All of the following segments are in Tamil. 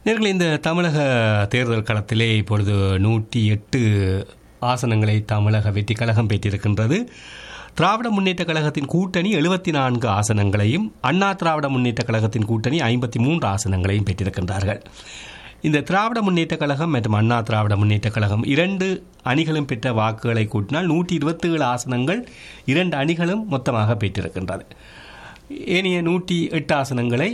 நேயர்களே, இந்த தமிழக தேர்தல் களத்திலே இப்பொழுது 108 ஆசனங்களை தமிழக வெற்றி கழகம் பெற்றிருக்கின்றது. திராவிட முன்னேற்ற கழகத்தின் கூட்டணி 74 ஆசனங்களையும், அண்ணா திராவிட முன்னேற்ற கழகத்தின் கூட்டணி 53 ஆசனங்களையும் பெற்றிருக்கின்றார்கள். இந்த திராவிட முன்னேற்ற கழகம் மற்றும் அண்ணா திராவிட முன்னேற்ற கழகம் இரண்டு அணிகளும் பெற்ற வாக்குகளை கூட்டினால் 127 ஆசனங்கள் இரண்டு அணிகளும் மொத்தமாக பெற்றிருக்கின்றது. ஏனைய 108 ஆசனங்களை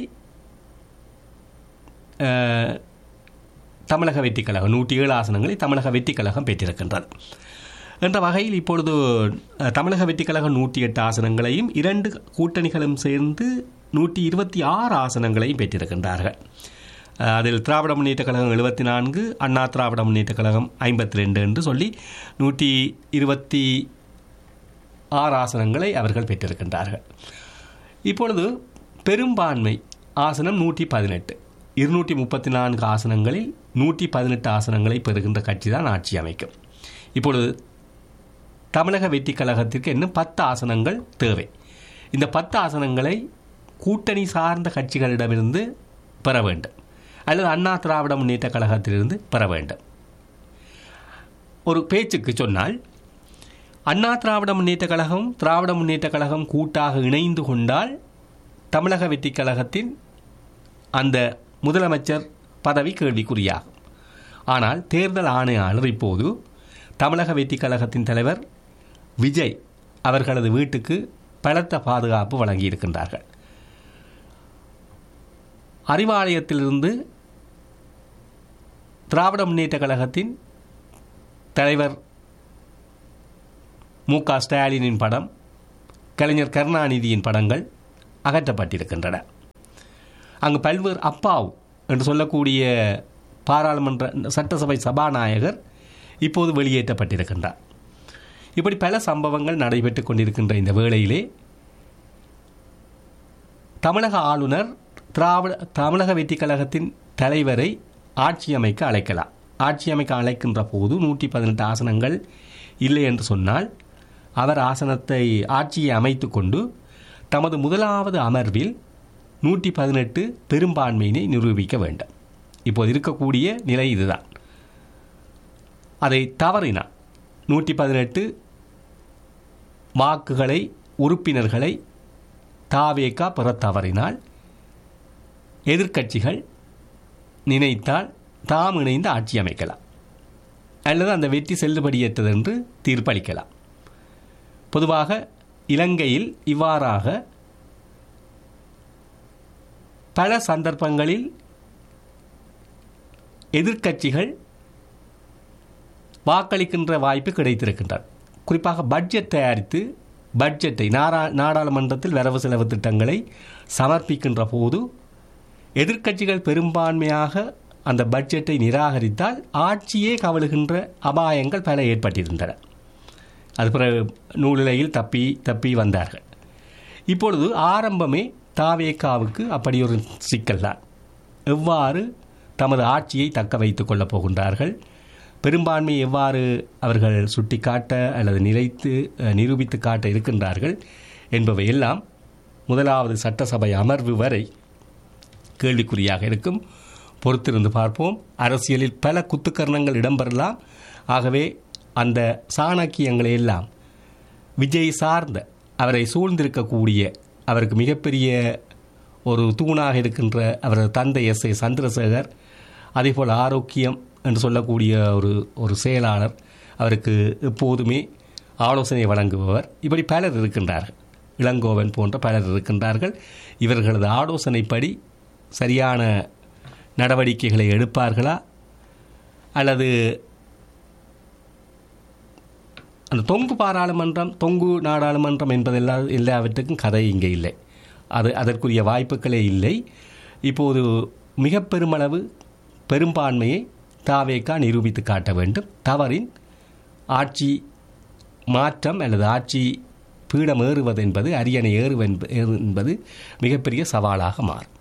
தமிழக வெற்றி கழகம் 107 ஆசனங்களை தமிழக வெற்றி கழகம் பெற்றிருக்கின்றது. என்ற வகையில் இப்பொழுது தமிழக வெற்றி கழகம் 108 ஆசனங்களையும் இரண்டு கூட்டணிகளும் சேர்ந்து 126 ஆசனங்களையும் பெற்றிருக்கின்றார்கள். அதில் திராவிட முன்னேற்ற கழகம் 74, அண்ணா திராவிட முன்னேற்ற கழகம் 52 என்று சொல்லி 126 ஆசனங்களை அவர்கள் பெற்றிருக்கின்றார்கள். இப்பொழுது பெரும்பான்மை ஆசனம் 118, 234 ஆசனங்களில் 118 ஆசனங்களை பெறுகின்ற கட்சி தான் ஆட்சி அமைக்கும். இப்பொழுது தமிழக வெற்றி கழகத்திற்கு இன்னும் 10 ஆசனங்கள் தேவை. இந்த 10 ஆசனங்களை கூட்டணி சார்ந்த கட்சிகளிடமிருந்து பெற வேண்டும், அல்லது அண்ணா திராவிட முன்னேற்ற கழகத்திலிருந்து பெற வேண்டும். ஒரு பேச்சுக்கு சொன்னால், அண்ணா திராவிட முன்னேற்ற கழகம் திராவிட முன்னேற்ற கழகம் கூட்டாக இணைந்து கொண்டால் தமிழக வெற்றி கழகத்தின் அந்த முதலமைச்சர் பதவி கேள்விக்குறியாகும். ஆனால் தேர்தல் ஆணையாளர் இப்போது தமிழக வெற்றி கழகத்தின் தலைவர் விஜய் அவர்களது வீட்டுக்கு பலத்த பாதுகாப்பு வழங்கியிருக்கின்றார்கள். அறிவாலயத்திலிருந்து திராவிட முன்னேற்ற கழகத்தின் தலைவர் மு.க. ஸ்டாலினின் படம், கலைஞர் கருணாநிதியின் படங்கள் அகற்றப்பட்டிருக்கின்றன. அங்கு பல்வேறு அப்பாவு என்று சொல்லக்கூடிய பாராளுமன்ற சட்டசபை சபாநாயகர் இப்போது வெளியேற்றப்பட்டிருக்கின்றார். இப்படி பல சம்பவங்கள் நடைபெற்றுக் கொண்டிருக்கின்ற இந்த வேளையிலே தமிழக ஆளுநர் தமிழக வெற்றி கழகத்தின் தலைவரை ஆட்சி அமைக்க அழைக்கலாம். ஆட்சி அமைக்க அழைக்கின்ற போது 118 ஆசனங்கள் இல்லை என்று சொன்னால் அவர் ஆட்சியை அமைத்து கொண்டு தமது முதலாவது அமர்வில் 118 பெரும்பான்மையினை நிரூபிக்க வேண்டும். இப்போது இருக்கக்கூடிய நிலை இதுதான். அதை தவறினார் 118 வாக்குகளை உறுப்பினர்களை தாவேகா பெற தவறினால் எதிர்க்கட்சிகள் நினைத்தால் தாம் இணைந்து ஆட்சி அமைக்கலாம், அல்லது அந்த வெற்றி செல்லுபடியற்றது என்று தீர்ப்பளிக்கலாம். பொதுவாக இலங்கையில் இவ்வாறாக பல சந்தர்ப்பங்களில் எதிர்க்கட்சிகள் வாக்களிக்கின்ற வாய்ப்பு கிடைத்திருக்கின்றது. குறிப்பாக பட்ஜெட் தயாரித்து பட்ஜெட்டை நாடாளுமன்றத்தில் வரவு செலவு திட்டங்களை சமர்ப்பிக்கின்ற போது எதிர்க்கட்சிகள் பெரும்பான்மையாக அந்த பட்ஜெட்டை நிராகரித்தால் ஆட்சியே கவிழுகின்ற அபாயங்கள் பல ஏற்பட்டிருந்தன. அது பிறகு நூலிலையில் தப்பி வந்தார்கள். இப்பொழுது ஆரம்பமே தாவேகாவுக்கு அப்படி ஒரு சிக்கல் தான். எவ்வாறு தமது ஆட்சியை தக்க வைத்துக் கொள்ளப் போகின்றார்கள், பெரும்பான்மை எவ்வாறு அவர்கள் சுட்டிக்காட்ட அல்லது நிரூபித்து காட்ட இருக்கின்றார்கள் என்பவையெல்லாம் முதலாவது சட்டசபை அமர்வு வரை கேள்விக்குறியாக இருக்கும். பொறுத்திருந்து பார்ப்போம். அரசியலில் பல குத்துக்கரணங்கள் இடம்பெறலாம். ஆகவே அந்த சாணக்கியங்களை எல்லாம் விஜய் சார்ந்த அவரை சூழ்ந்திருக்கக்கூடிய அவருக்கு மிகப்பெரிய ஒரு தூணாக இருக்கின்ற அவரது தந்தை எஸ்.ஏ. சந்திரசேகர், அதேபோல் ஆரோக்கியம் என்று சொல்லக்கூடிய ஒரு செயலாளர், அவருக்கு எப்போதுமே ஆலோசனை வழங்குபவர், இப்படி பலர் இருக்கின்றார்கள். இளங்கோவன் போன்ற பலர் இருக்கின்றார்கள். இவர்களது ஆலோசனைப்படி சரியான நடவடிக்கைகளை எடுப்பார்களா, அல்லது அந்த தொங்கு நாடாளுமன்றம் எல்லாவற்றுக்கும் கதை இங்கே இல்லை. அதற்குரிய வாய்ப்புகளே இல்லை. இப்போது மிக பெருமளவு பெரும்பான்மையை தாவேகா நிரூபித்து காட்ட வேண்டும். தவறின் ஆட்சி மாற்றம் அல்லது ஆட்சி பீடம் ஏறுவது என்பது, அரியணை ஏறுவது என்பது மிகப்பெரிய சவாலாக மாறும்.